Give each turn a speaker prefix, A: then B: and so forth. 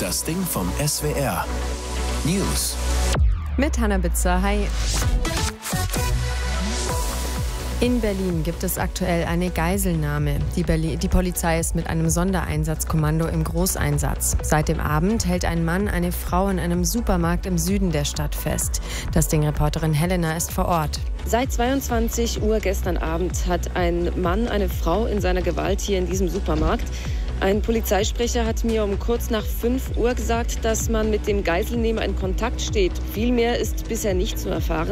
A: Das Ding vom SWR. News.
B: Mit Hannah Bitzer, hi. In Berlin gibt es aktuell eine Geiselnahme. Die Polizei ist mit einem Sondereinsatzkommando im Großeinsatz. Seit dem Abend hält ein Mann eine Frau in einem Supermarkt im Süden der Stadt fest. Das Ding-Reporterin Helena ist vor Ort.
C: Seit 22 Uhr gestern Abend hat ein Mann eine Frau in seiner Gewalt hier in diesem Supermarkt. Ein Polizeisprecher hat mir um kurz nach 5 Uhr gesagt, dass man mit dem Geiselnehmer in Kontakt steht. Viel mehr ist bisher nicht zu erfahren.